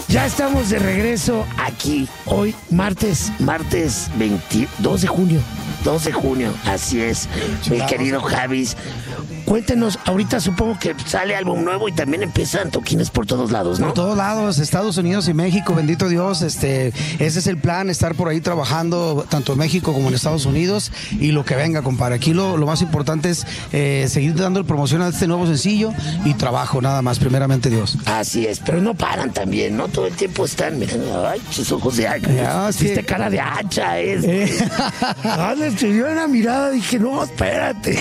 Ya estamos de regreso aquí hoy, martes 22 de junio. 2 de junio, así es, mi querido Javis. Cuéntenos, ahorita supongo que sale álbum nuevo y también empiezan toquines por todos lados, ¿no? Por todos lados, Estados Unidos y México, bendito Dios, ese es el plan, estar por ahí trabajando tanto en México como en Estados Unidos y lo que venga, compadre. Aquí lo más importante es seguir dando promoción a este nuevo sencillo y trabajo, nada más, primeramente Dios. Así es, pero no paran también, ¿no? Todo el tiempo están mirando, ay, sus ojos de hacha, hiciste cara de hacha, te dio una mirada, dije, no, espérate.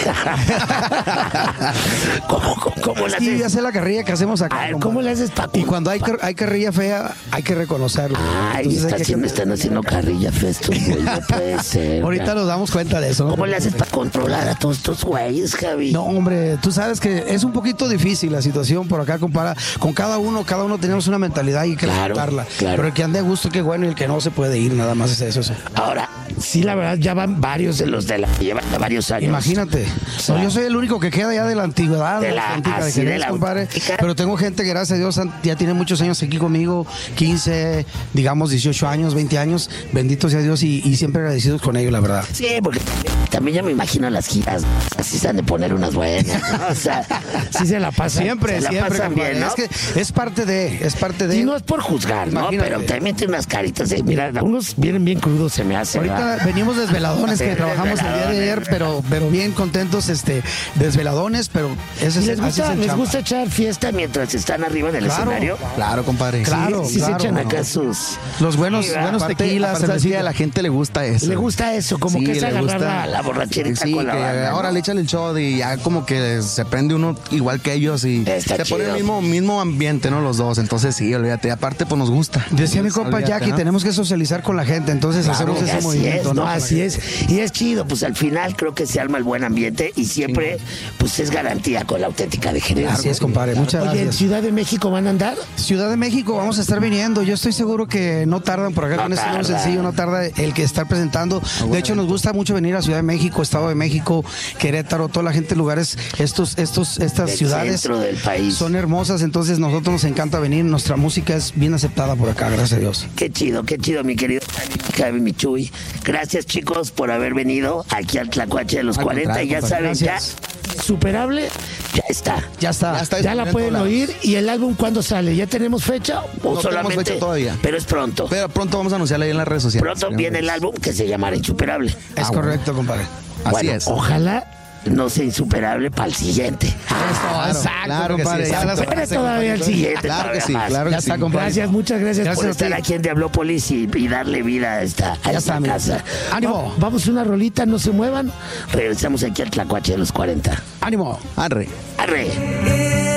¿Cómo le haces? Sí, ya sé la carrilla que hacemos acá. A ver, ¿cómo le haces, Paco? Y cuando hay carrilla fea, hay que reconocerlo. Ay, están haciendo carrilla fea estos güeyes, no puede ser. Ahorita nos damos cuenta de eso, ¿no? ¿Cómo le haces para controlar a todos estos güeyes, Javi? No, hombre, tú sabes que es un poquito difícil la situación por acá, compara. Con cada uno tenemos una mentalidad y hay que respetarla. Claro. Pero el que ande a gusto, qué bueno, y el que no se puede ir, nada más es eso. Ahora, sí, la verdad, ya van varios de los de la... Llevan varios años. Imagínate. No, yo soy el único que queda ya de la antigüedad, compadre. Pero tengo gente que, gracias a Dios, ya tiene muchos años aquí conmigo, 15, digamos 18 años, 20 años, bendito sea Dios y siempre agradecidos con ellos, la verdad. Sí, porque también ya me imagino las giras, así se han de poner unas buenas, ¿no? O sea, sí se la pasan. Siempre, pasan bien, ¿no? Es que es parte de. Y no es por juzgar, ¿no? Imagínate. Pero también tiene unas caritas de, mira, unos vienen bien crudos, se me hace. Ahorita ¿verdad? venimos desveladones, que trabajamos el día de ayer, pero bien contentos, desveladones, pero ese ¿Les gusta echar fiesta mientras están arriba del escenario? Claro, compadre. Claro, Sí, se echan acá sus... los buenos Tequilas, cervecilla, a la gente le gusta eso. Le gusta eso, como Sí, que es le agarrar gusta. la borracherita Sí, con la que banda, ¿no? ahora le echan el shot y ya como que se prende uno igual que ellos y Está se pone chido. el mismo ambiente, ¿no? Los dos. Entonces sí, olvídate. Aparte, pues nos gusta. Decía mi compa Olvídate, Jackie, ¿no? tenemos que socializar con la gente, entonces hacemos ese Así movimiento, es, ¿no? así es. Y es chido, pues al final creo que se arma el buen ambiente y siempre, pues es garantía con la auténtica de Jerez. Así es, compadre, muchas Oye, ¿en gracias. Ciudad de México van a andar? Ciudad de México, vamos a estar viniendo. Yo estoy seguro que no tardan por acá No con este nuevo tarda. sencillo, no tarda el que estar presentando. De hecho, nos gusta mucho venir a Ciudad de México, Estado de México, Querétaro, toda la gente, lugares, estas Del ciudades centro del país. son hermosas, entonces nosotros nos encanta venir. Nuestra música es bien aceptada por acá, gracias a Dios. Qué chido, mi querido Javi Michuy. Gracias, chicos, por haber venido aquí al Tlacuache de los Al 40. Y ya contrario, saben, gracias. ya superable, ya está. Ya está. Ya está. Ya la pueden oír. ¿Y el álbum cuándo sale? ¿Ya tenemos fecha? ¿O No solamente? tenemos fecha todavía. Pero es pronto. Pero pronto vamos a anunciarla ahí en las redes sociales. Pronto viene el álbum que se llamará Insuperable. Es correcto, compadre. Así Bueno, es. Ojalá no sea insuperable para el siguiente. Exacto, claro que compadre. sí, Ya las- Espera todavía el siguiente. Claro que todavía sí, más. claro Ya que está, sí. compadre. Gracias, muchas gracias por Gracias a estar ti. aquí en Diablópolis y darle vida a esta está, amigo. casa. Ánimo. Vamos a una rolita, no se muevan. Regresamos aquí al Tlacuache de los 40. ¡Ánimo! Arre. Arre.